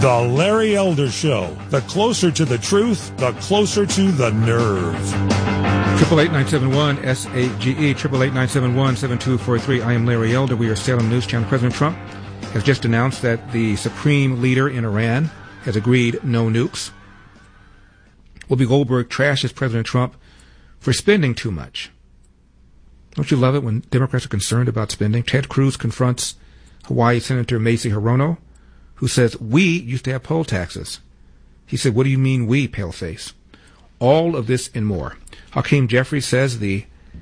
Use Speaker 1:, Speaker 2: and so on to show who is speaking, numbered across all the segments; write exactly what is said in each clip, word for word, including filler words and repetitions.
Speaker 1: The Larry Elder Show. The closer to the truth, the closer to the nerve.
Speaker 2: Triple eight nine seven one S A G E. Triple eight nine seven one seven two four three. I am Larry Elder. We are Salem News Channel. President Trump has just announced that the supreme leader in Iran has agreed no nukes. Whoopi Goldberg trashes President Trump for spending too much. Don't you love it when Democrats are concerned about spending? Ted Cruz confronts Hawaii Senator Macy Hirono, who says, we used to have poll taxes. He said, what do you mean we, paleface? All of this and more. Hakeem Jeffries says the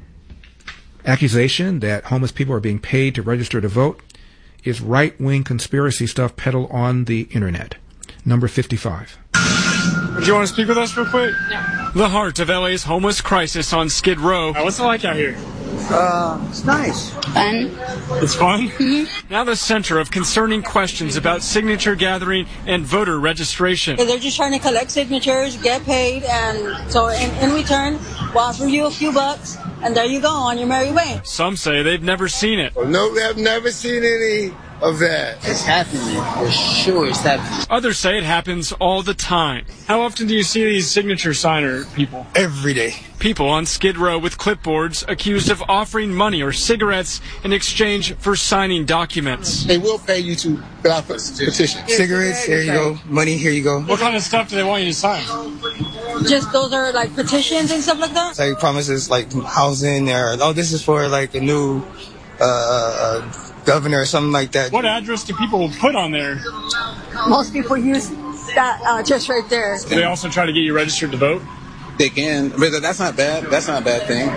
Speaker 2: accusation that homeless people are being paid to register to vote is right-wing conspiracy stuff peddled on the internet. Number fifty-five.
Speaker 3: Do you want to speak with us real quick?
Speaker 4: No.
Speaker 3: The heart of L A's homeless crisis on Skid Row. Uh, what's it like out here?
Speaker 4: Uh, it's nice. Fun.
Speaker 3: It's fun?
Speaker 4: Mm-hmm.
Speaker 3: Now the center of concerning questions about signature gathering and voter registration.
Speaker 5: They're just trying to collect signatures, get paid, and so in, in return, we'll offer you a few bucks, and there you go on your merry way.
Speaker 3: Some say they've never seen it.
Speaker 6: Well, no, they've never seen any of that.
Speaker 4: It's happening. For sure it's happening.
Speaker 3: Others say it happens all the time. How often do you see these signature signer people?
Speaker 6: Every day.
Speaker 3: People on Skid Row with clipboards accused of offering money or cigarettes in exchange for signing documents.
Speaker 6: They will pay you to fill out petitions.
Speaker 4: Cigarettes, here you go. Money, here you go.
Speaker 3: What kind of stuff do they want you to sign?
Speaker 5: Just those are like petitions and stuff like that?
Speaker 4: It's like promises like housing or, oh, this is for like a new uh, uh, governor or something like that.
Speaker 3: What address do people put on there?
Speaker 5: Most people use that uh, just right there.
Speaker 3: Do they also try to get you registered to vote?
Speaker 7: They can, but that's not bad. That's not a bad thing.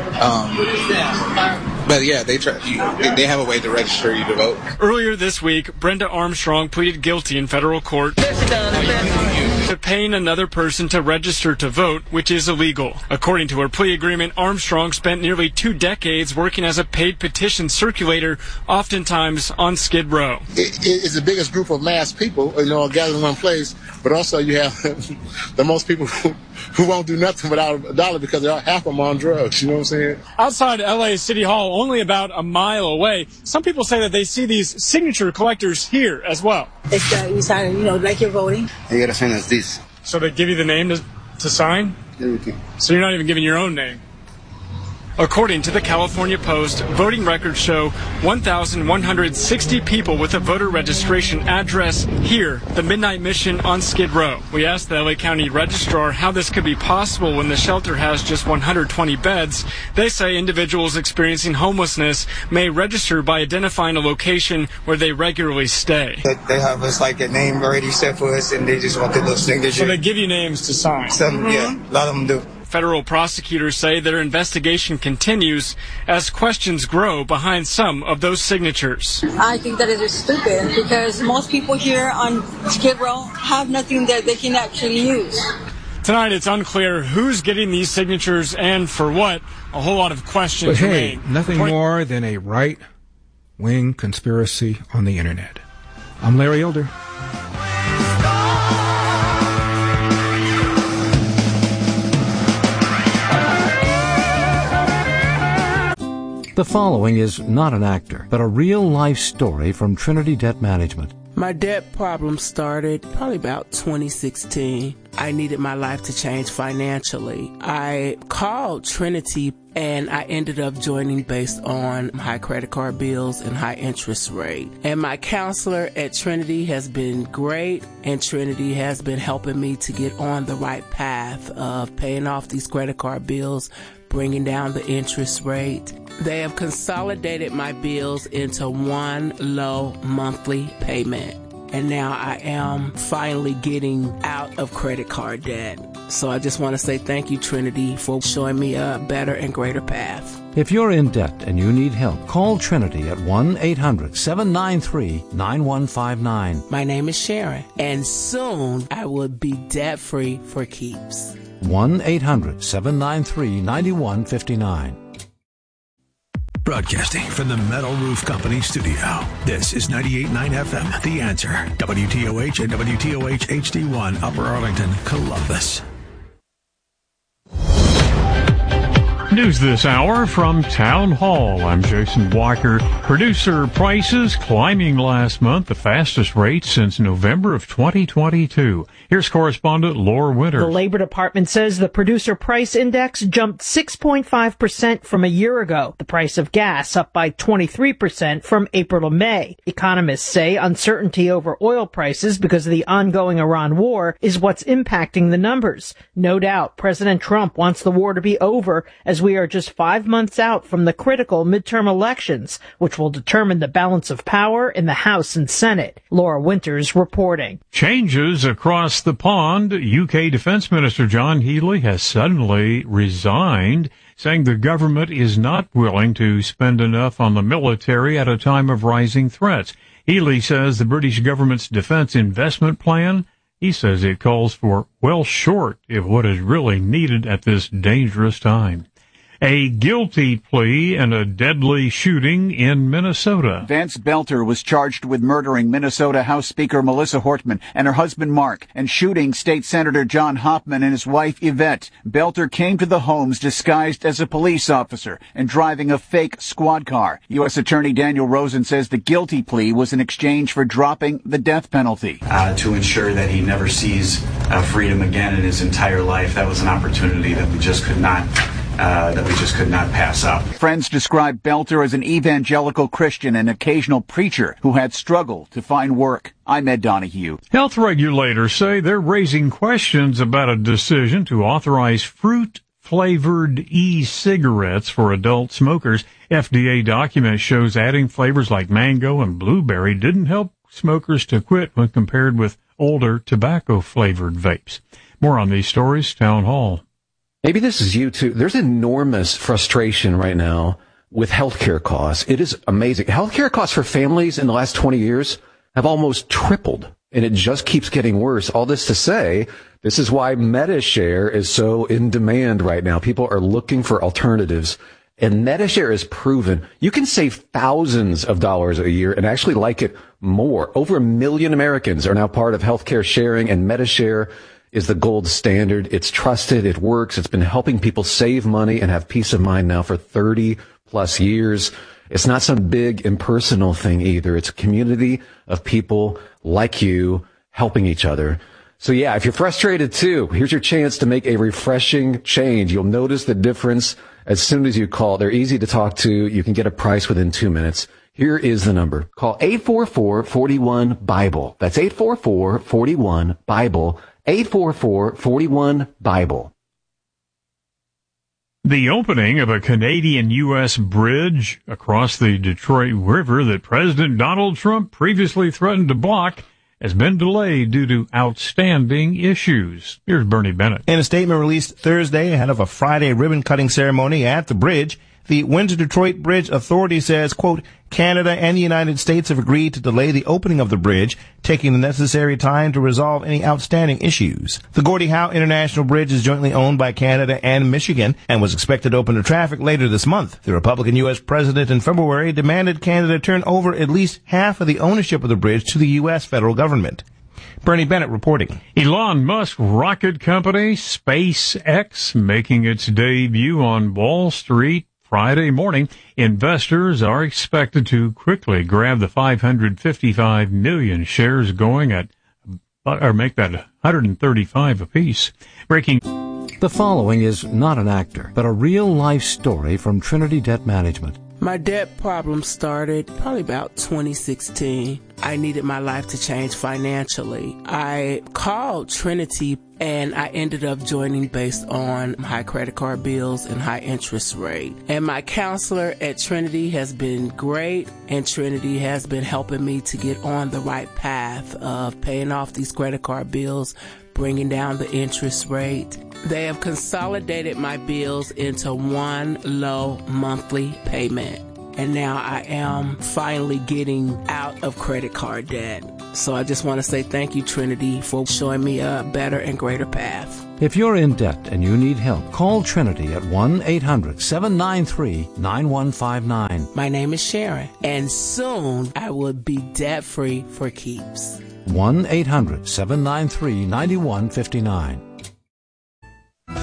Speaker 7: Um, but yeah, they try. You, they have a way to register you to vote.
Speaker 3: Earlier this week, Brenda Armstrong pleaded guilty in federal court to paying another person to register to vote, which is illegal. According to her plea agreement, Armstrong spent nearly two decades working as a paid petition circulator, oftentimes on Skid Row.
Speaker 6: It, it's the biggest group of mass people, you know, gathered in one place, but also you have the most people who, who won't do nothing without a dollar because they're half of them on drugs, you know what I'm saying?
Speaker 3: Outside L A City Hall, only about a mile away, some people say that they see these signature collectors here as well.
Speaker 5: It's uh, you sign, you know, like you're voting.
Speaker 7: You gotta sign as this.
Speaker 3: So they give you the name to, to sign?
Speaker 7: Everything.
Speaker 3: So you're not even giving your own name? According to the California Post, voting records show one thousand one hundred sixty people with a voter registration address here, the Midnight Mission on Skid Row. We asked the L A County Registrar how this could be possible when the shelter has just one hundred twenty beds. They say individuals experiencing homelessness may register by identifying a location where they regularly stay.
Speaker 4: They have us like a name already set for us, and they just want the little signature.
Speaker 3: So they give you names to sign?
Speaker 4: Some, mm-hmm. Yeah, a lot of them do.
Speaker 3: Federal prosecutors say their investigation continues as questions grow behind some of those signatures.
Speaker 5: I think that it is stupid because most people here on Skid Row have nothing that they can actually use.
Speaker 3: Tonight, it's unclear who's getting these signatures and for what. A whole lot of questions
Speaker 2: But hey,
Speaker 3: remain.
Speaker 2: nothing
Speaker 3: Point-
Speaker 2: more than a right-wing conspiracy on the internet. I'm Larry Elder.
Speaker 8: The following is not an actor, but a real-life story from Trinity Debt Management.
Speaker 9: My debt problem started probably about twenty sixteen. I needed my life to change financially. I called Trinity and I ended up joining based on high credit card bills and high interest rate. And my counselor at Trinity has been great, and Trinity has been helping me to get on the right path of paying off these credit card bills, bringing down the interest rate. They have consolidated my bills into one low monthly payment. And now I am finally getting out of credit card debt. So I just want to say thank you, Trinity, for showing me a better and greater path.
Speaker 8: If you're in debt and you need help, call Trinity at one eight hundred seven nine three nine one five nine.
Speaker 9: My name is Sharon, and soon I will be debt-free for keeps.
Speaker 8: one eight hundred seven nine three nine one five nine.
Speaker 10: Broadcasting from the Metal Roof Company studio. This is ninety-eight point nine F M, The Answer. W T O H and W T O H H D one, Upper Arlington, Columbus.
Speaker 11: News this hour from Town Hall. I'm Jason Walker. Producer prices climbing last month, the fastest rate since November of twenty twenty-two. Here's correspondent Laura Winters.
Speaker 12: The Labor Department says the producer price index jumped six point five percent from a year ago. The price of gas up by twenty-three percent from April to May. Economists say uncertainty over oil prices because of the ongoing Iran war is what's impacting the numbers. No doubt President Trump wants the war to be over as we are just five months out from the critical midterm elections, which will determine the balance of power in the House and Senate. Laura Winters reporting.
Speaker 11: Changes across the pond. U K Defense Minister John Healey has suddenly resigned, saying the government is not willing to spend enough on the military at a time of rising threats. Healey says the British government's defense investment plan, he says it calls for well short of what is really needed at this dangerous time. A guilty plea in a deadly shooting in Minnesota.
Speaker 13: Vance Belter was charged with murdering Minnesota House Speaker Melissa Hortman and her husband Mark and shooting State Senator John Hoffman and his wife Yvette. Belter came to the homes disguised as a police officer and driving a fake squad car. U S Attorney Daniel Rosen says the guilty plea was in exchange for dropping the death penalty.
Speaker 14: Uh, to ensure that he never sees uh, freedom again in his entire life. That was an opportunity that we just could not Uh, that we just could not pass up.
Speaker 13: Friends describe Belter as an evangelical Christian and occasional preacher who had struggled to find work. I'm Ed Donahue.
Speaker 11: Health regulators say they're raising questions about a decision to authorize fruit-flavored e-cigarettes for adult smokers. F D A document shows adding flavors like mango and blueberry didn't help smokers to quit when compared with older tobacco-flavored vapes. More on these stories, Town Hall.
Speaker 15: Maybe this is you too. There's enormous frustration right now with healthcare costs. It is amazing. Healthcare costs for families in the last twenty years have almost tripled, and it just keeps getting worse. All this to say, this is why MediShare is so in demand right now. People are looking for alternatives, and MediShare is proven you can save thousands of dollars a year and actually like it more. Over a million Americans are now part of healthcare sharing, and MediShare is the gold standard. It's trusted. It works. It's been helping people save money and have peace of mind now for thirty plus years. It's not some big impersonal thing either. It's a community of people like you helping each other. So yeah, if you're frustrated too, here's your chance to make a refreshing change. You'll notice the difference as soon as you call. They're easy to talk to. You can get a price within two minutes. Here is the number. Call eight four four, four one, BIBLE. That's eight four four, four one, BIBLE. eight four four, four one, BIBLE.
Speaker 11: The opening of a Canadian U S bridge across the Detroit River that President Donald Trump previously threatened to block has been delayed due to outstanding issues. Here's Bernie Bennett.
Speaker 16: In a statement released Thursday ahead of a Friday ribbon-cutting ceremony at the bridge, the Windsor-Detroit Bridge Authority says, quote, Canada and the United States have agreed to delay the opening of the bridge, taking the necessary time to resolve any outstanding issues. The Gordie Howe International Bridge is jointly owned by Canada and Michigan and was expected to open to traffic later this month. The Republican U S president in February demanded Canada turn over at least half of the ownership of the bridge to the U S federal government. Bernie Bennett reporting.
Speaker 11: Elon Musk rocket company SpaceX making its debut on Wall Street Friday morning. Investors are expected to quickly grab the five hundred fifty-five million shares going at, or make that one hundred thirty-five apiece. Breaking.
Speaker 8: The following is not an actor, but a real-life story from Trinity Debt Management.
Speaker 9: My debt problem started probably about twenty sixteen. I needed my life to change financially. I called Trinity and I ended up joining based on high credit card bills and high interest rate. And my counselor at Trinity has been great, and Trinity has been helping me to get on the right path of paying off these credit card bills, bringing down the interest rate. They have consolidated my bills into one low monthly payment. And now I am finally getting out of credit card debt. So I just want to say thank you, Trinity, for showing me a better and greater path.
Speaker 8: If you're in debt and you need help, call Trinity at one eight hundred, seven nine three, nine one five nine.
Speaker 9: My name is Sharon, and soon I will be debt-free for keeps.
Speaker 8: one eight hundred, seven nine three, nine one five nine.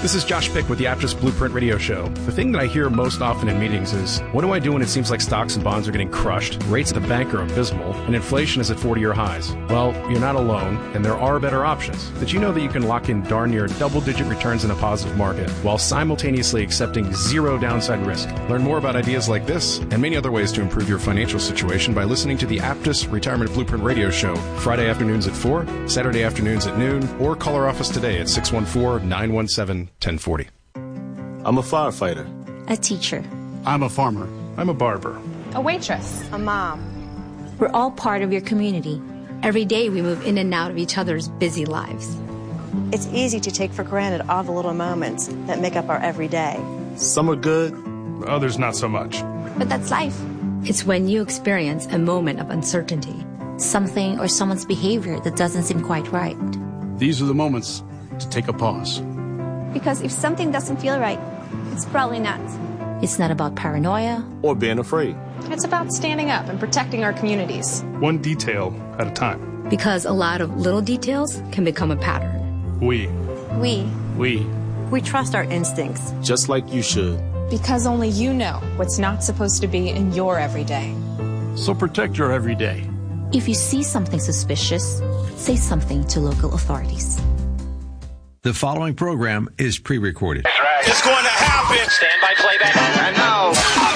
Speaker 17: This is Josh Pick with the Aptus Blueprint Radio Show. The thing that I hear most often in meetings is, what do I do when it seems like stocks and bonds are getting crushed, rates at the bank are abysmal, and inflation is at forty-year highs? Well, you're not alone, and there are better options. Did you know that you can lock in darn near double-digit returns in a positive market while simultaneously accepting zero downside risk? Learn more about ideas like this and many other ways to improve your financial situation by listening to the Aptus Retirement Blueprint Radio Show, Friday afternoons at four, Saturday afternoons at noon, or call our office today at six one four, nine one seven, ten forty.
Speaker 18: I'm a firefighter.
Speaker 19: A teacher.
Speaker 18: I'm a farmer. I'm a barber.
Speaker 19: A waitress. A mom. We're all part of your community. Every day we move in and out of each other's busy lives.
Speaker 20: It's easy to take for granted all the little moments that make up our everyday.
Speaker 18: Some are good, others not so much.
Speaker 19: But that's life. It's when you experience a moment of uncertainty. Something or someone's behavior that doesn't seem quite right.
Speaker 18: These are the moments to take a pause.
Speaker 21: Because if something doesn't feel right, it's probably not.
Speaker 19: It's not about paranoia
Speaker 18: or being afraid.
Speaker 21: It's about standing up and protecting our communities.
Speaker 18: One detail at a time.
Speaker 19: Because a lot of little details can become a pattern.
Speaker 18: We.
Speaker 21: We.
Speaker 18: We.
Speaker 20: We trust our instincts.
Speaker 18: Just like you should.
Speaker 21: Because only you know what's not supposed to be in your everyday.
Speaker 18: So protect your everyday.
Speaker 19: If you see something suspicious, say something to local authorities.
Speaker 22: The following program is pre-recorded.
Speaker 23: That's right. It's going to happen. Stand by playback. And now.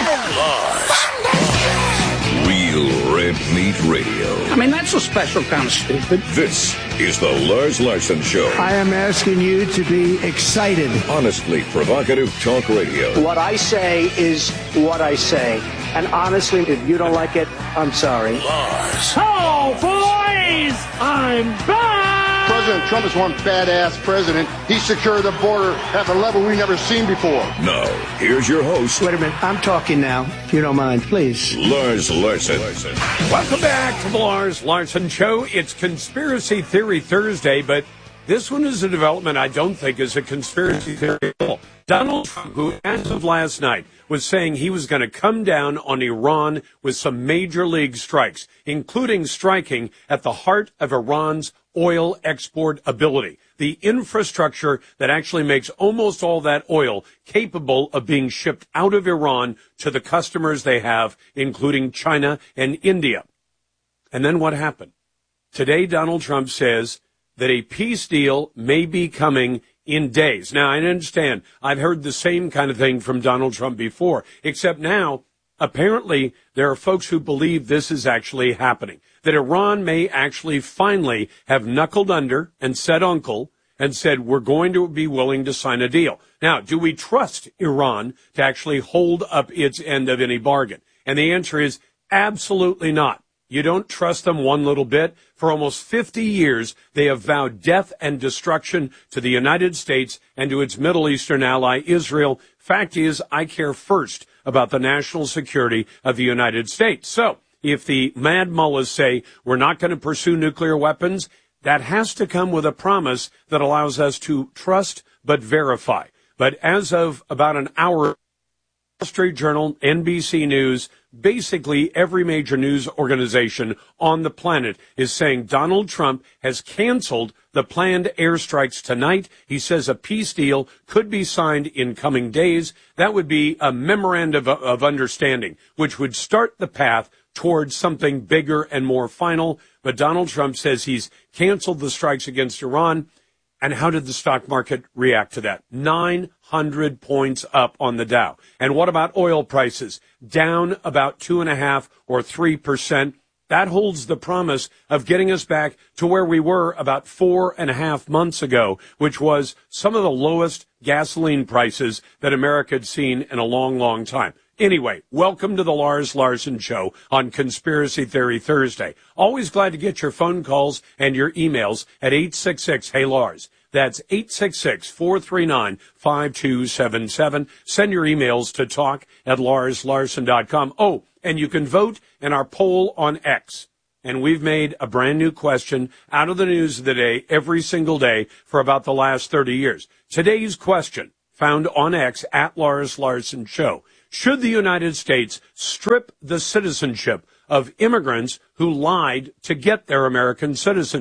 Speaker 24: Real Red Meat Radio.
Speaker 25: I mean, that's a special kind of stupid.
Speaker 24: This is the Lars Larson Show.
Speaker 25: I am asking you to be excited.
Speaker 24: Honestly provocative talk radio.
Speaker 25: What I say is what I say. And honestly, if you don't like it, I'm sorry.
Speaker 24: Lars.
Speaker 25: Oh, boys! I'm back!
Speaker 6: President Trump is one badass president. He secured the border at the level we've never seen before.
Speaker 24: Now, here's your host.
Speaker 25: Wait a minute. I'm talking now, if you don't mind, please.
Speaker 24: Lars Larson.
Speaker 26: Welcome back to the Lars Larson Show. It's Conspiracy Theory Thursday, but this one is a development I don't think is a conspiracy theory at all. Donald Trump, who as of last night was saying he was going to come down on Iran with some major league strikes, including striking at the heart of Iran's oil export ability, the infrastructure that actually makes almost all that oil capable of being shipped out of Iran to the customers they have, including China and India. And then what happened? Today, Donald Trump says that a peace deal may be coming in days. Now, I understand. I've heard the same kind of thing from Donald Trump before, except now, apparently, there are folks who believe this is actually happening, that Iran may actually finally have knuckled under and said uncle and said, we're going to be willing to sign a deal. Now, do we trust Iran to actually hold up its end of any bargain? And the answer is absolutely not. You don't trust them one little bit. For almost fifty years, they have vowed death and destruction to the United States and to its Middle Eastern ally, Israel. Fact is, I care first about the national security of the United States. So, if the mad mullahs say we're not going to pursue nuclear weapons, that has to come with a promise that allows us to trust but verify. But as of about an hour, Wall Street Journal, N B C News, basically every major news organization on the planet is saying Donald Trump has canceled the planned airstrikes tonight. He says a peace deal could be signed in coming days. That would be a memorandum of, of understanding, which would start the path towards something bigger and more final. But Donald Trump says he's canceled the strikes against Iran. And how did the stock market react to that? nine hundred points up on the Dow. And what about oil prices? Down about two and a half or three percent. That holds the promise of getting us back to where we were about four and a half months ago, which was some of the lowest gasoline prices that America had seen in a long, long time. Anyway, welcome to the Lars Larson Show on Conspiracy Theory Thursday. Always glad to get your phone calls and your emails at eight six six, hey Lars. That's eight six six, four three nine, five two seven seven. Send your emails to talk at lars larson dot com. Oh, and you can vote in our poll on X. And we've made a brand new question out of the news of the day every single day for about the last thirty years. Today's question, found on X at Lars Larson Show. Should the United States strip the citizenship of immigrants who lied to get their American citizenship?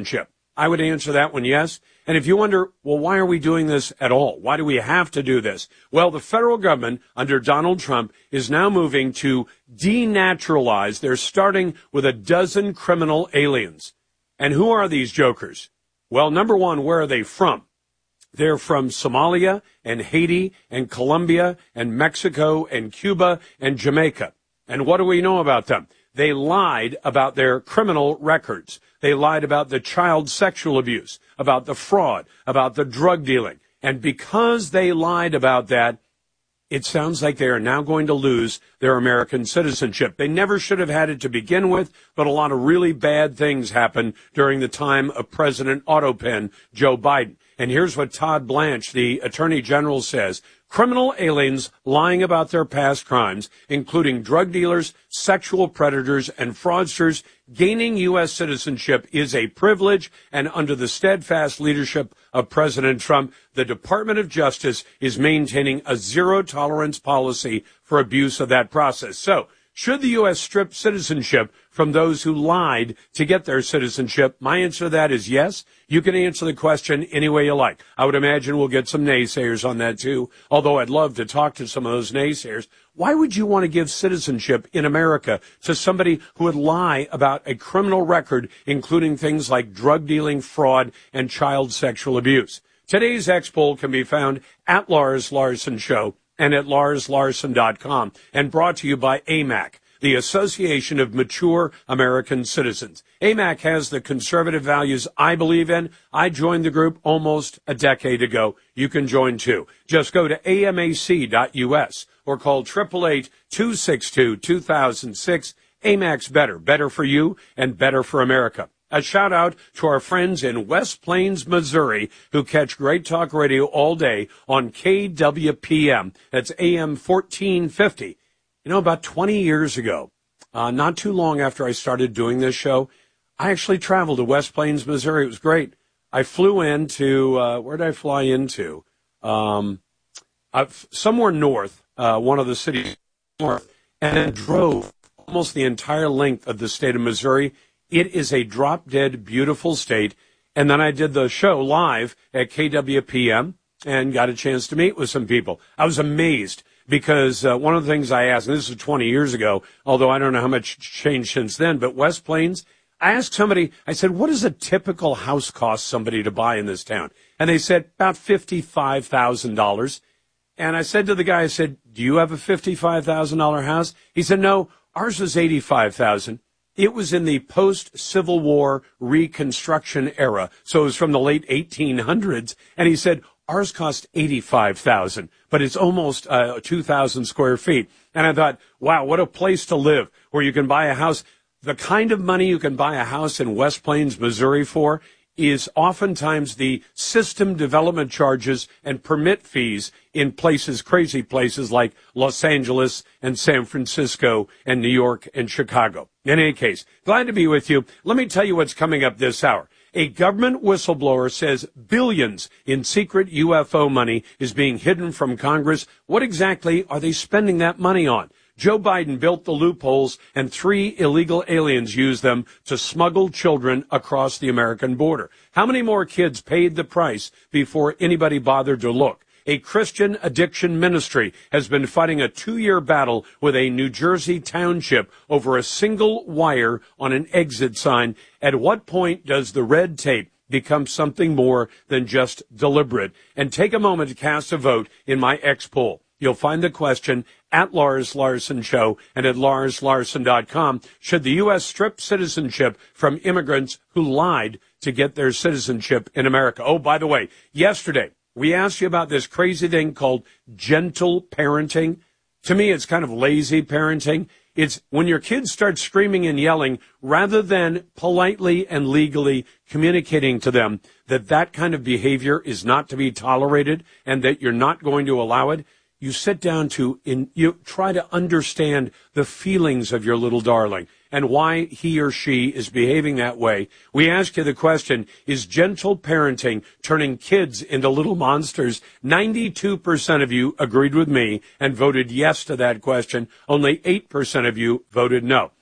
Speaker 26: I would answer that one yes. And if you wonder, well, why are we doing this at all? Why do we have to do this? Well, the federal government under Donald Trump is now moving to denaturalize. They're starting with a dozen criminal aliens. And who are these jokers? Well, number one, where are they from? They're from Somalia and Haiti and Colombia and Mexico and Cuba and Jamaica. And what do we know about them? They lied about their criminal records. They lied about the child sexual abuse, about the fraud, about the drug dealing. And because they lied about that, it sounds like they are now going to lose their American citizenship. They never should have had it to begin with, but a lot of really bad things happened during the time of President Autopen Joe Biden. And here's what Todd Blanche, the Attorney General, says. Criminal aliens lying about their past crimes, including drug dealers, sexual predators, and fraudsters, gaining U S citizenship is a privilege, and under the steadfast leadership of President Trump, the Department of Justice is maintaining a zero-tolerance policy for abuse of that process. So, should the U S strip citizenship from those who lied to get their citizenship? My answer to that is yes. You can answer the question any way you like. I would imagine we'll get some naysayers on that too, although I'd love to talk to some of those naysayers. Why would you want to give citizenship in America to somebody who would lie about a criminal record, including things like drug dealing, fraud, and child sexual abuse? Today's X poll can be found at Lars Larson Show and at lars larson dot com, and brought to you by A M A C, the Association of Mature American Citizens. A M A C has the conservative values I believe in. I joined the group almost a decade ago. You can join too. Just go to A M A C dot U S or call eight eight eight, two six two, two thousand six. A M A C's better, better for you and better for America. A shout out to our friends in West Plains, Missouri, who catch Great Talk Radio all day on K W P M. That's A M fourteen fifty. You know, about twenty years ago, uh, not too long after I started doing this show, I actually traveled to West Plains, Missouri. It was great. I flew into, uh, where did I fly into? Um, uh, somewhere north, uh, one of the cities north, and then drove almost the entire length of the state of Missouri. It is a drop-dead, beautiful state. And then I did the show live at K W P M and got a chance to meet with some people. I was amazed because uh, one of the things I asked, and this was twenty years ago, although I don't know how much changed since then, but West Plains, I asked somebody, I said, what does a typical house cost somebody to buy in this town? And they said, about fifty-five thousand dollars. And I said to the guy, I said, do you have a fifty-five thousand dollars house? He said, no, ours was eighty-five thousand dollars. It was in the post-Civil War Reconstruction era, so it was from the late eighteen hundreds. And he said, ours cost eighty-five thousand dollars, but it's almost uh, two thousand square feet. And I thought, wow, what a place to live, where you can buy a house. The kind of money you can buy a house in West Plains, Missouri for is oftentimes the system development charges and permit fees in places, crazy places like Los Angeles and San Francisco and New York and Chicago. In any case, glad to be with you. Let me tell you what's coming up this hour. A government whistleblower says billions in secret U F O money is being hidden from Congress. What exactly are they spending that money on? Joe Biden built the loopholes, and three illegal aliens used them to smuggle children across the American border. How many more kids paid the price before anybody bothered to look? A Christian addiction ministry has been fighting a two-year battle with a New Jersey township over a single wire on an exit sign. At what point does the red tape become something more than just deliberate? And take a moment to cast a vote in my X poll. You'll find the question at Lars Larson Show and at lars larson dot com. Should the U S strip citizenship from immigrants who lied to get their citizenship in America? Oh, by the way, yesterday we asked you about this crazy thing called gentle parenting. To me, it's kind of lazy parenting. It's when your kids start screaming and yelling, rather than politely and legally communicating to them that that kind of behavior is not to be tolerated and that you're not going to allow it. You sit down to, in, you try to understand the feelings of your little darling and why he or she is behaving that way. We ask you the question, is gentle parenting turning kids into little monsters? ninety-two percent of you agreed with me and voted yes to that question. Only eight percent of you voted no.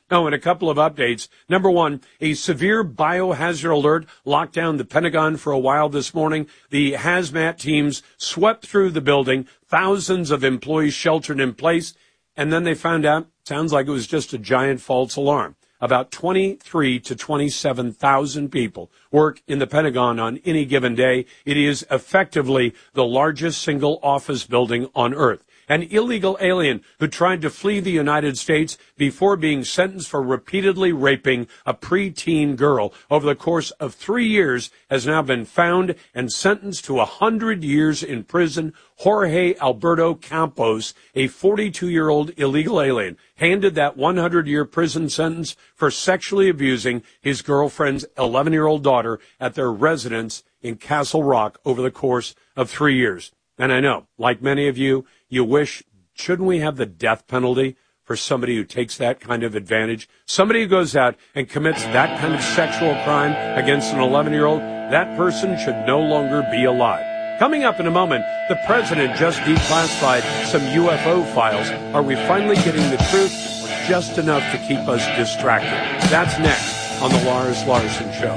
Speaker 26: Oh, and a couple of updates. Number one, a severe biohazard alert locked down the Pentagon for a while this morning. The hazmat teams swept through the building. Thousands of employees sheltered in place. And then they found out, sounds like it was just a giant false alarm. About twenty-three to twenty-seven thousand people work in the Pentagon on any given day. It is effectively the largest single office building on Earth. An illegal alien who tried to flee the United States before being sentenced for repeatedly raping a preteen girl over the course of three years has now been found and sentenced to a hundred years in prison. Jorge Alberto Campos, a forty-two-year-old illegal alien, handed that hundred-year prison sentence for sexually abusing his girlfriend's eleven-year-old daughter at their residence in Castle Rock over the course of three years. And I know, like many of you, you wish, shouldn't we have the death penalty for somebody who takes that kind of advantage? Somebody who goes out and commits that kind of sexual crime against an eleven-year-old, that person should no longer be alive. Coming up in a moment, the president just declassified some U F O files. Are we finally getting the truth, or just enough to keep us distracted? That's next on the Lars Larson Show.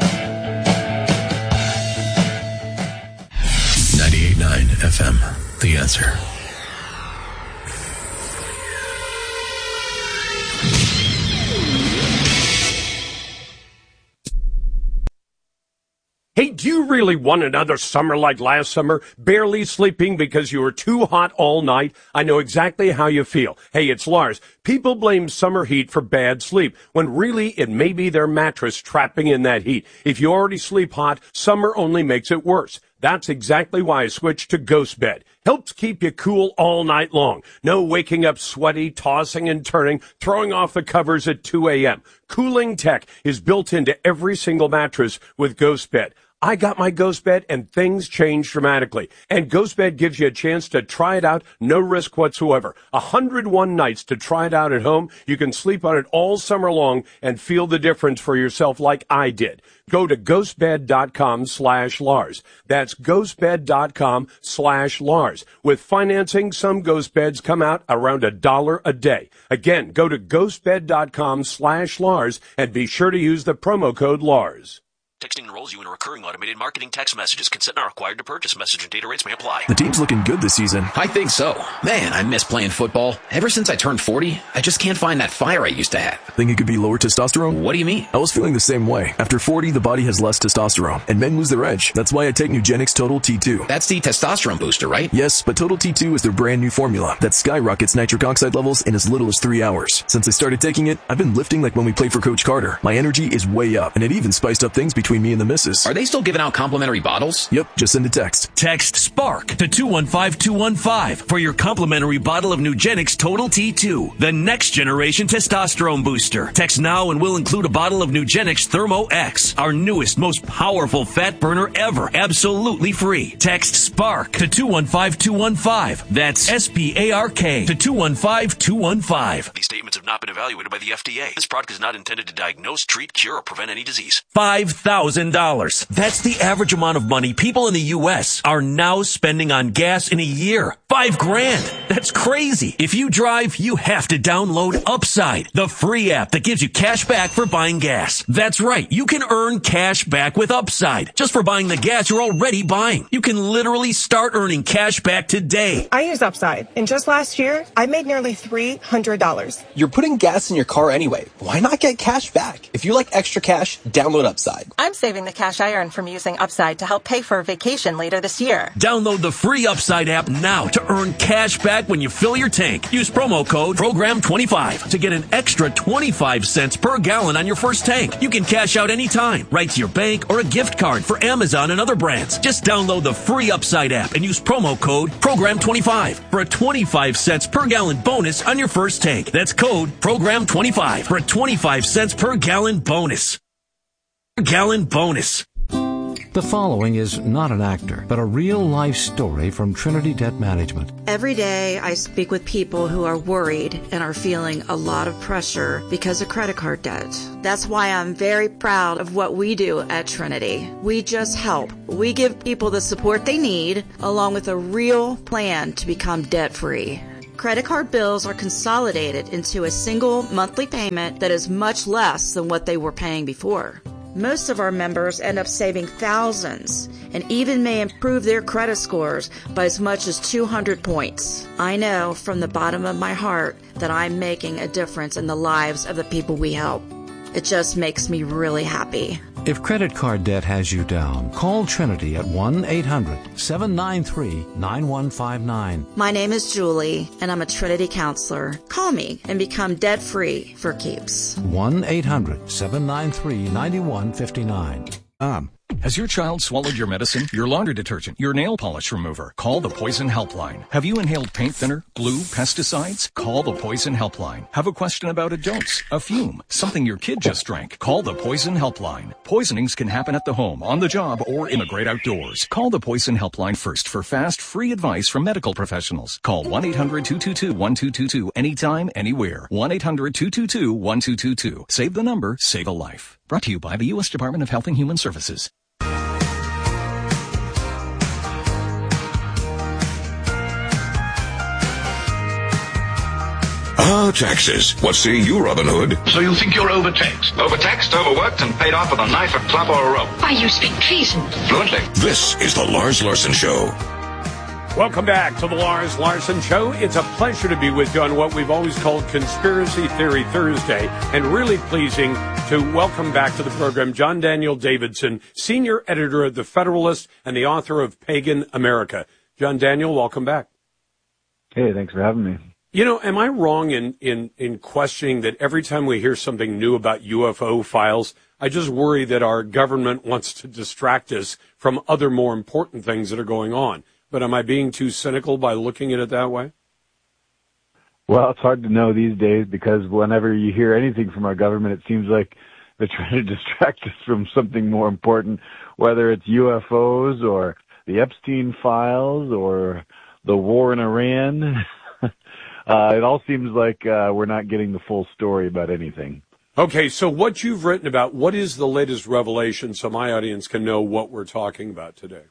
Speaker 10: ninety-eight point nine F M, The Answer.
Speaker 26: Hey, do you really want another summer like last summer? Barely sleeping because you were too hot all night? I know exactly how you feel. Hey, it's Lars. People blame summer heat for bad sleep, when really it may be their mattress trapping in that heat. If you already sleep hot, summer only makes it worse. That's exactly why I switched to Ghost Bed. Helps keep you cool all night long. No waking up sweaty, tossing and turning, throwing off the covers at two a.m. Cooling tech is built into every single mattress with Ghost Bed. I got my Ghost Bed and things changed dramatically. And Ghost Bed gives you a chance to try it out, no risk whatsoever. one hundred one nights to try it out at home. You can sleep on it all summer long and feel the difference for yourself like I did. Go to ghostbed.com slash Lars. That's ghostbed.com slash Lars. With financing, some Ghost Beds come out around a dollar a day. Again, go to ghostbed.com slash Lars and be sure to use the promo code Lars.
Speaker 1: Texting enrolls you in a recurring automated marketing text messages. Consent not required to purchase. Message and data rates may apply.
Speaker 2: The team's looking good this season.
Speaker 3: I think so. Man, I miss playing football. Ever since I turned forty, I just can't find that fire I used to have.
Speaker 2: Think it could be lower testosterone?
Speaker 3: What do you mean?
Speaker 2: I was feeling the same way. After forty, the body has less testosterone, and men lose their edge. That's why I take Nugenix Total T two.
Speaker 3: That's the testosterone booster, right?
Speaker 2: Yes, but Total T two is their brand new formula that skyrockets nitric oxide levels in as little as three hours. Since I started taking it, I've been lifting like when we played for Coach Carter. My energy is way up, and it even spiced up things between me and the missus.
Speaker 3: Are they still giving out complimentary bottles?
Speaker 2: Yep, just send a text.
Speaker 4: Text SPARK to two one five two one five for your complimentary bottle of Nugenix Total T two, the next generation testosterone booster. Text now and we'll include a bottle of Nugenix Thermo X, our newest, most powerful fat burner ever, absolutely free. Text SPARK to two one five two one five. That's S P A R K to two one five two one five.
Speaker 1: These statements have not been evaluated by the F D A. This product is not intended to diagnose, treat, cure, or prevent any disease.
Speaker 4: five thousand dollars. That's the average amount of money people in the U S are now spending on gas in a year. Five grand. That's crazy. If you drive, you have to download Upside, the free app that gives you cash back for buying gas. That's right. You can earn cash back with Upside just for buying the gas you're already buying. You can literally start earning cash back today.
Speaker 5: I use Upside, and just last year, I made nearly three hundred dollars.
Speaker 7: You're putting gas in your car anyway. Why not get cash back? If you like extra cash, download Upside.
Speaker 5: I'm saving the cash I earn from using Upside to help pay for a vacation later this year.
Speaker 4: Download the free Upside app now to earn cash back when you fill your tank. Use promo code program twenty-five to get an extra twenty-five cents per gallon on your first tank. You can cash out anytime, right to your bank or a gift card for Amazon and other brands. Just download the free Upside app and use promo code program twenty-five for a twenty-five cents per gallon bonus on your first tank. That's code program twenty-five for a twenty-five cents per gallon bonus. Gallon bonus.
Speaker 8: The following is not an actor, but a real-life story from Trinity Debt Management.
Speaker 27: Every day I speak with people who are worried and are feeling a lot of pressure because of credit card debt. That's why I'm very proud of what we do at Trinity. We just help. We give people the support they need, along with a real plan to become debt-free. Credit card bills are consolidated into a single monthly payment that is much less than what they were paying before. Most of our members end up saving thousands and even may improve their credit scores by as much as two hundred points. I know from the bottom of my heart that I'm making a difference in the lives of the people we help. It just makes me really happy.
Speaker 8: If credit card debt has you down, call Trinity at one eight hundred seven nine three nine one five nine.
Speaker 27: My name is Julie, and I'm a Trinity counselor. Call me and become debt-free for keeps.
Speaker 8: one eight hundred seven nine three nine one five nine.
Speaker 9: Um. Has your child swallowed your medicine, your laundry detergent, your nail polish remover? Call the Poison Helpline. Have you inhaled paint thinner, glue, pesticides? Call the Poison Helpline. Have a question about a dose, a fume, something your kid just drank? Call the Poison Helpline. Poisonings can happen at the home, on the job, or in the great outdoors. Call the Poison Helpline first for fast, free advice from medical professionals. Call one eight hundred two two two one two two two anytime, anywhere. one eight hundred two two two one two two two. Save the number, save a life. Brought to you by the U S Department of Health and Human Services.
Speaker 24: Ah, taxes. What say you, Robin Hood?
Speaker 23: So you think you're overtaxed? Overtaxed, overworked, and paid off with a knife, a club, or a rope?
Speaker 11: Why, you speak treason.
Speaker 23: Fluently.
Speaker 24: This is the Lars Larson Show.
Speaker 26: Welcome back to the Lars Larson Show. It's a pleasure to be with you on what we've always called Conspiracy Theory Thursday, and really pleasing to welcome back to the program John Daniel Davidson, senior editor of The Federalist and the author of Pagan America. John Daniel, welcome back.
Speaker 12: Hey, thanks for having me.
Speaker 26: You know, am I wrong in, in, in questioning that every time we hear something new about U F O files, I just worry that our government wants to distract us from other more important things that are going on? But am I being too cynical by looking at it that way?
Speaker 12: Well, it's hard to know these days because whenever you hear anything from our government, it seems like they're trying to distract us from something more important, whether it's U F Os or the Epstein files or the war in Iran. Uh, it all seems like uh, we're not getting the full story about anything.
Speaker 26: Okay, so what you've written about, what is the latest revelation so my audience can know what we're talking about today?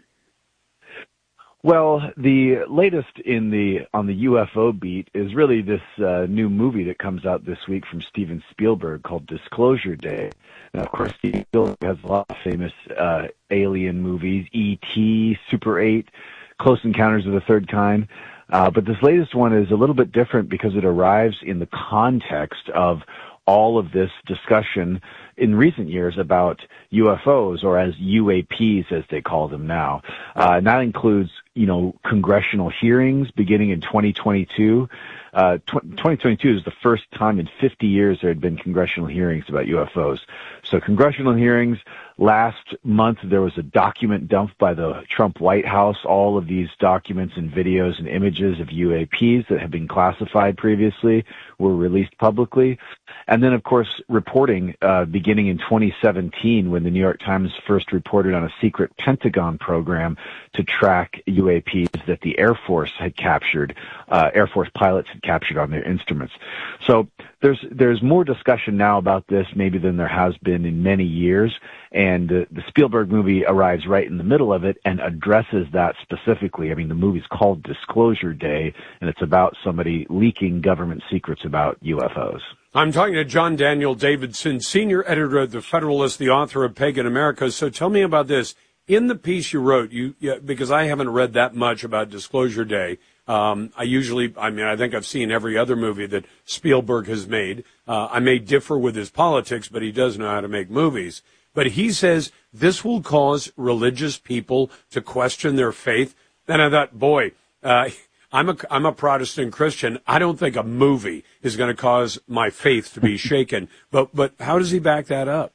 Speaker 12: Well, the latest in the on the U F O beat is really this uh, new movie that comes out this week from Steven Spielberg called Disclosure Day. Now, of course, Steven Spielberg has a lot of famous uh, alien movies, E T, Super eight, Close Encounters of the Third Kind. Uh, but this latest one is a little bit different because it arrives in the context of all of this discussion in recent years about U F Os, or as U A Ps as they call them now. Uh, and that includes, you know, congressional hearings beginning in twenty twenty-two. Uh, tw- twenty twenty-two is the first time in fifty years there had been congressional hearings about U F Os. So congressional hearings. Last month, there was a document dumped by the Trump White House. All of these documents and videos and images of U A Ps that had been classified previously were released publicly. And then, of course, reporting uh, beginning in twenty seventeen when the New York Times first reported on a secret Pentagon program to track U A Ps that the Air Force had captured, uh, Air Force pilots had captured on their instruments. So there's there's more discussion now about this maybe than there has been in many years. And uh, the Spielberg movie arrives right in the middle of it and addresses that specifically. I mean, the movie's called Disclosure Day, and it's about somebody leaking government secrets about U F Os.
Speaker 26: I'm talking to John Daniel Davidson, senior editor of The Federalist, the author of Pagan America. So tell me about this. In the piece you wrote, you yeah, because I haven't read that much about Disclosure Day. Um, I usually, I mean, I think I've seen every other movie that Spielberg has made. Uh, I may differ with his politics, but he does know how to make movies. But he says this will cause religious people to question their faith. And I thought, boy, uh, I'm a, I'm a Protestant Christian. I don't think a movie is going to cause my faith to be shaken. But, but how does he back that up?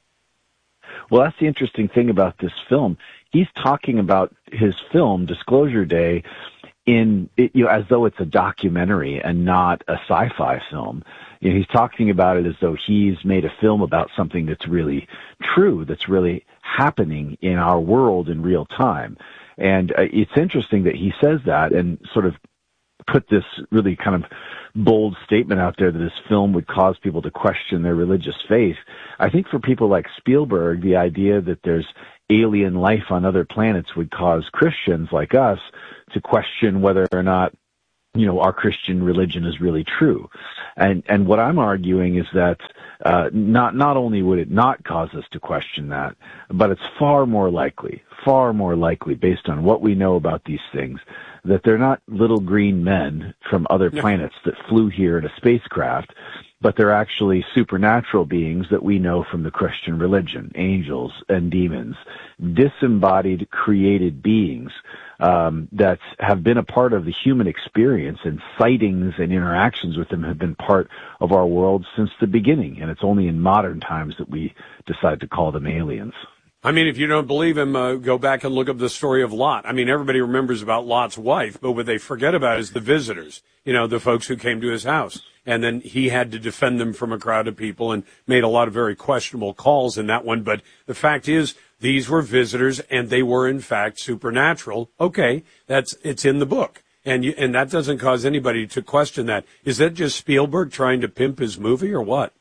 Speaker 12: Well, that's the interesting thing about this film. He's talking about his film, Disclosure Day, in, it, you know, as though it's a documentary and not a sci-fi film. You know, he's talking about it as though he's made a film about something that's really true, that's really happening in our world in real time. And uh, it's interesting that he says that and sort of put this really kind of bold statement out there that this film would cause people to question their religious faith. I think for people like Spielberg, the idea that there's alien life on other planets would cause Christians like us to question whether or not you know, our Christian religion is really true. And and what I'm arguing is that uh, not not only would it not cause us to question that, but it's far more likely, far more likely, based on what we know about these things, that they're not little green men from other planets that flew here in a spacecraft, but they're actually supernatural beings that we know from the Christian religion, angels and demons, disembodied, created beings um, that have been a part of the human experience, and sightings and interactions with them have been part of our world since the beginning. And it's only in modern times that we decide to call them aliens.
Speaker 26: I mean, if you don't believe him, uh, go back and look up the story of Lot. I mean, everybody remembers about Lot's wife, but what they forget about is the visitors, you know, the folks who came to his house. And then he had to defend them from a crowd of people and made a lot of very questionable calls in that one. But the fact is, these were visitors, and they were, in fact, supernatural. Okay, that's it's in the book. And you, and that doesn't cause anybody to question that. Is that just Spielberg trying to pimp his movie or what?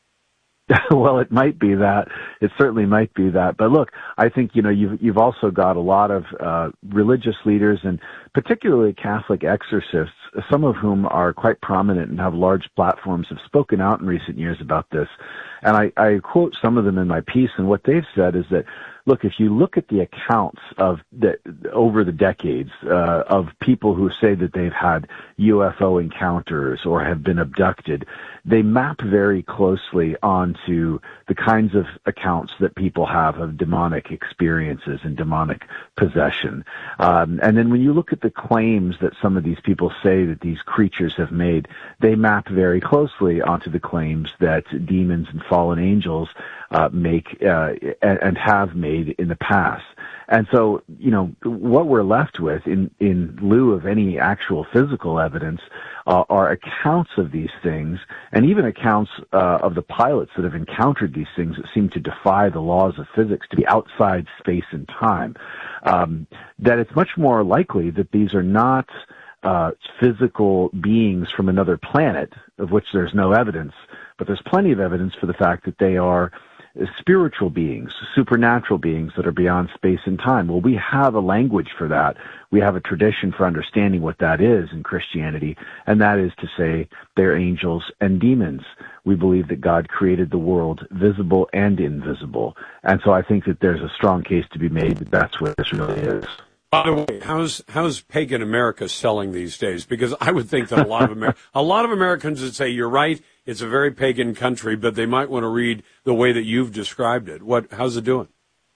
Speaker 12: Well, it might be that. It certainly might be that. But look, I think, you know, you've, you've also got a lot of uh, religious leaders, and particularly Catholic exorcists, some of whom are quite prominent and have large platforms, have spoken out in recent years about this. And I, I quote some of them in my piece, and what they've said is that, look, if you look at the accounts of the, over the decades uh, of people who say that they've had U F O encounters or have been abducted, they map very closely onto the kinds of accounts that people have of demonic experiences and demonic possession. Um, and then when you look at the claims that some of these people say that these creatures have made, they map very closely onto the claims that demons and fallen angels uh, make uh, and, and have made in the past. And so, you know, what we're left with in, in lieu of any actual physical evidence uh, are accounts of these things, and even accounts uh, of the pilots that have encountered these things that seem to defy the laws of physics, to be outside space and time. Um, that it's much more likely that these are not uh, physical beings from another planet, of which there's no evidence, but there's plenty of evidence for the fact that they are spiritual beings, supernatural beings that are beyond space and time. Well, we have a language for that. We have a tradition for understanding what that is in Christianity, and that is to say they're angels and demons. We believe that God created the world, visible and invisible. And so I think that there's a strong case to be made that that's what this really is.
Speaker 26: By the way, how's how's pagan America selling these days? Because I would think that a lot of Amer- a lot of Americans would say you're right. It's a very pagan country, but they might want to read the way that you've described it. What? How's it doing?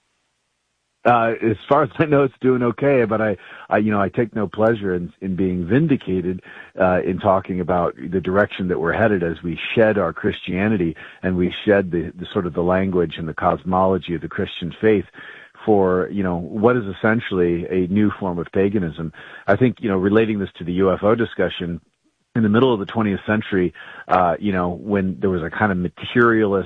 Speaker 12: Uh, as far as I know, it's doing okay. But I, I you know, I take no pleasure in, in being vindicated uh, in talking about the direction that we're headed as we shed our Christianity and we shed the, the sort of the language and the cosmology of the Christian faith for, you know, what is essentially a new form of paganism. I think, you know, relating this to the U F O discussion, in the middle of the twentieth century, uh, you know, when there was a kind of materialist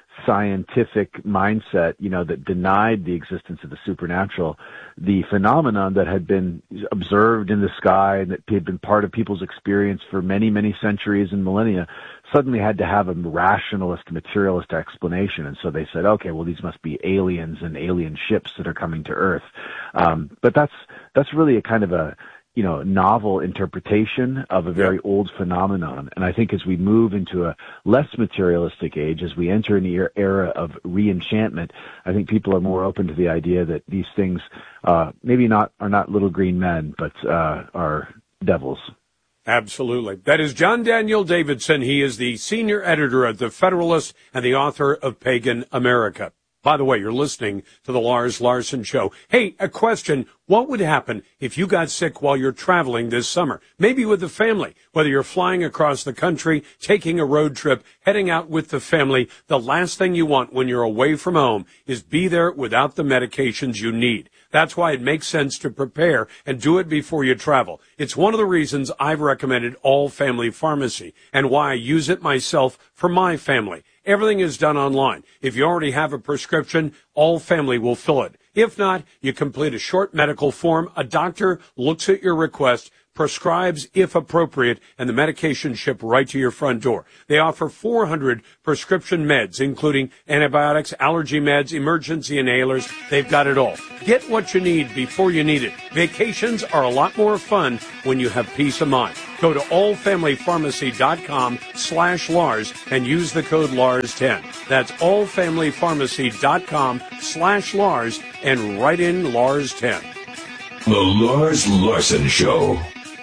Speaker 12: scientific mindset, you know, that denied the existence of the supernatural, the phenomenon that had been observed in the sky and that had been part of people's experience for many, many centuries and millennia suddenly had to have a rationalist, materialist explanation. And so they said, okay, well, these must be aliens and alien ships that are coming to Earth. Um, but that's, that's really a kind of a, you know, novel interpretation of a very old phenomenon. And I think as we move into a less materialistic age, as we enter an era of re-enchantment, I think people are more open to the idea that these things uh, maybe not are not little green men, but uh, are devils.
Speaker 26: Absolutely. That is John Daniel Davidson. He is the senior editor at The Federalist and the author of Pagan America. By the way, you're listening to the Lars Larson Show. Hey, a question. What would happen if you got sick while you're traveling this summer? Maybe with the family, whether you're flying across the country, taking a road trip, heading out with the family. The last thing you want when you're away from home is be there without the medications you need. That's why it makes sense to prepare and do it before you travel. It's one of the reasons I've recommended All Family Pharmacy and why I use it myself for my family. Everything is done online. If you already have a prescription, All Family will fill it. If not, you complete a short medical form. A doctor looks at your request, prescribes if appropriate, and the medication shipped right to your front door. They offer four hundred prescription meds, including antibiotics, allergy meds, emergency inhalers. They've got it all. Get what you need before you need it. Vacations are a lot more fun when you have peace of mind. Go to all family pharmacy dot com slash Lars and use the code Lars ten. That's all family pharmacy dot com slash Lars and write in Lars ten.
Speaker 24: The Lars Larson Show.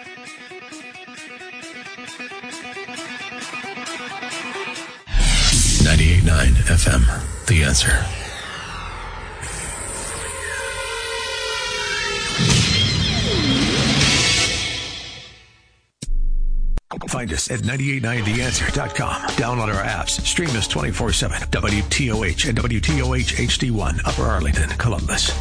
Speaker 10: ninety-eight point nine F M, The Answer. Find us at nine eight nine the answer dot com. Download our apps. Stream us twenty-four seven. W T O H and W T O H H D one, Upper Arlington, Columbus.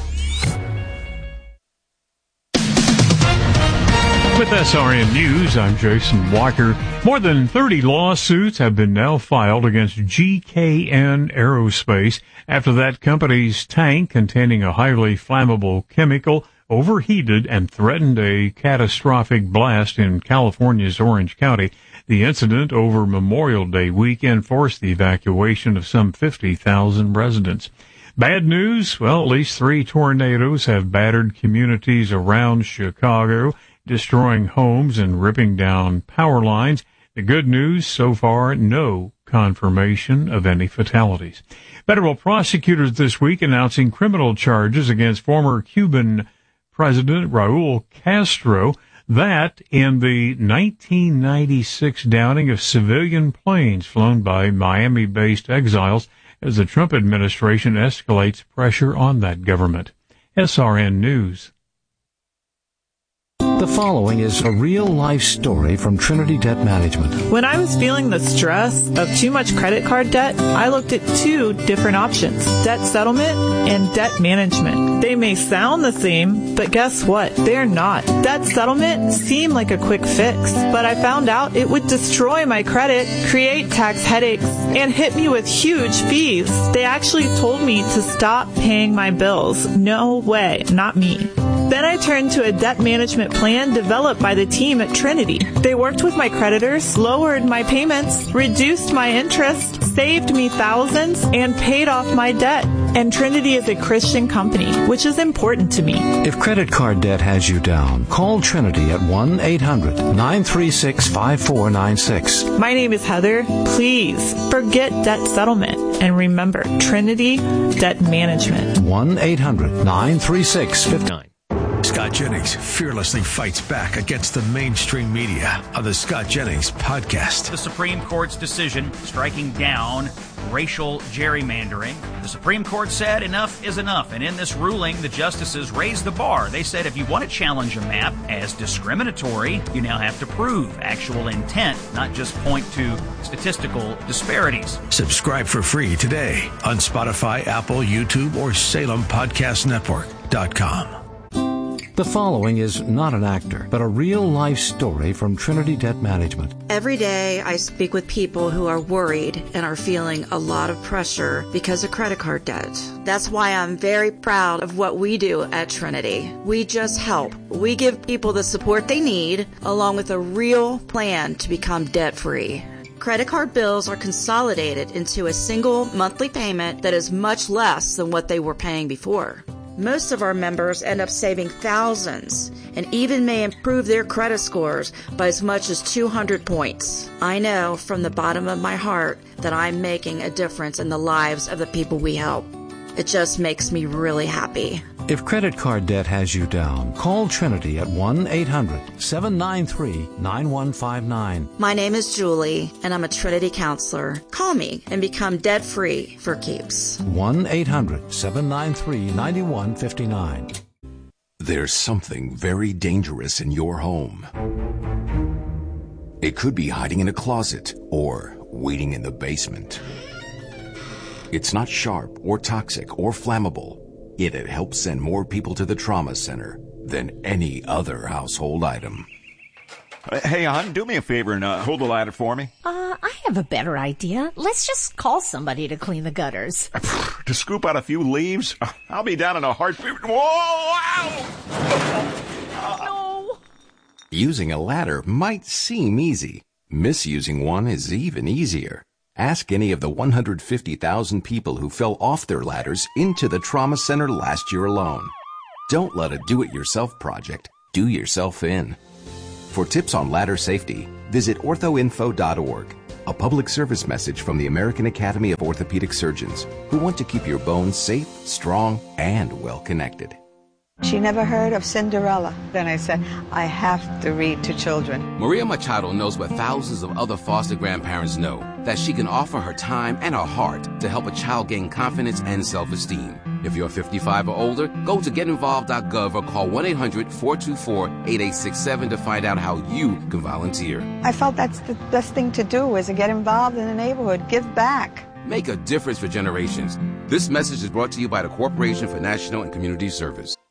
Speaker 11: With S R N News, I'm Jason Walker. More than thirty lawsuits have been now filed against G K N Aerospace after that company's tank containing a highly flammable chemical overheated and threatened a catastrophic blast in California's Orange County. The incident over Memorial Day weekend forced the evacuation of some fifty thousand residents. Bad news? Well, at least three tornadoes have battered communities around Chicago, destroying homes and ripping down power lines. The good news, so far, no confirmation of any fatalities. Federal prosecutors this week announcing criminal charges against former Cuban President Raul Castro, that in the nineteen ninety-six downing of civilian planes flown by Miami-based exiles as the Trump administration escalates pressure on that government. S R N News.
Speaker 8: The following is a real-life story from Trinity Debt Management.
Speaker 13: When I was feeling the stress of too much credit card debt, I looked at two different options, debt settlement and debt management. They may sound the same, but guess what? They're not. Debt settlement seemed like a quick fix, but I found out it would destroy my credit, create tax headaches, and hit me with huge fees. They actually told me to stop paying my bills. No way, not me. Then I turned to a debt management plan developed by the team at Trinity. They worked with my creditors, lowered my payments, reduced my interest, saved me thousands, and paid off my debt. And Trinity is a Christian company, which is important to me.
Speaker 8: If credit card debt has you down, call Trinity at one eight hundred nine three six five four nine six.
Speaker 13: My name is Heather. Please forget debt settlement and remember Trinity Debt Management.
Speaker 8: one eight hundred nine three six five nine.
Speaker 10: Scott Jennings fearlessly fights back against the mainstream media on the Scott Jennings Podcast.
Speaker 14: The Supreme Court's decision striking down racial gerrymandering. The Supreme Court said enough is enough, and in this ruling, the justices raised the bar. They said if you want to challenge a map as discriminatory, you now have to prove actual intent, not just point to statistical disparities.
Speaker 10: Subscribe for free today on Spotify, Apple, YouTube, or Salem Podcast Network dot com.
Speaker 8: The following is not an actor, but a real-life story from Trinity Debt Management.
Speaker 27: Every day I speak with people who are worried and are feeling a lot of pressure because of credit card debt. That's why I'm very proud of what we do at Trinity. We just help. We give people the support they need, along with a real plan to become debt-free. Credit card bills are consolidated into a single monthly payment that is much less than what they were paying before. Most of our members end up saving thousands and even may improve their credit scores by as much as two hundred points. I know from the bottom of my heart that I'm making a difference in the lives of the people we help. It just makes me really happy.
Speaker 8: If credit card debt has you down, call Trinity at one eight hundred seven nine three nine one five nine.
Speaker 27: My name is Julie, and I'm a Trinity counselor. Call me and become debt-free for keeps.
Speaker 8: one eight hundred seven nine three nine one five nine.
Speaker 15: There's something very dangerous in your home. It could be hiding in a closet or waiting in the basement. It's not sharp or toxic or flammable. Yet it helps send more people to the trauma center than any other household item.
Speaker 16: Uh, hey, hon, do me a favor and uh, hold the ladder for me.
Speaker 17: Uh, I have a better idea. Let's just call somebody to clean the gutters.
Speaker 16: To scoop out a few leaves? I'll be down in a heartbeat. Whoa! Wow!
Speaker 17: No!
Speaker 15: Using a ladder might seem easy. Misusing one is even easier. Ask any of the one hundred fifty thousand people who fell off their ladders into the trauma center last year alone. Don't let a do-it-yourself project do yourself in. For tips on ladder safety, visit ortho info dot org. A public service message from the American Academy of Orthopedic Surgeons, who want to keep your bones safe, strong, and well-connected.
Speaker 6: She never heard of Cinderella. Then I said, I have to read to children.
Speaker 18: Maria Machado knows what thousands of other foster grandparents know, that she can offer her time and her heart to help a child gain confidence and self-esteem. If you're fifty-five or older, go to get involved dot gov or call one eight hundred four two four eight eight six seven to find out how you can volunteer.
Speaker 6: I felt that's the best thing to do, is to get involved in the neighborhood, give back.
Speaker 18: Make a difference for generations. This message is brought to you by the Corporation for National and Community Service.